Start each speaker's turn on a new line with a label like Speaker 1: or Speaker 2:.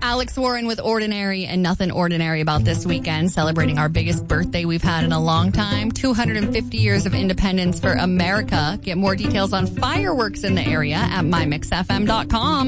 Speaker 1: Alex Warren with Ordinary and Nothing Ordinary About This Weekend, celebrating our biggest birthday we've had in a long time, 250 years of independence for America. Get more details on fireworks in the area at mymixfm.com.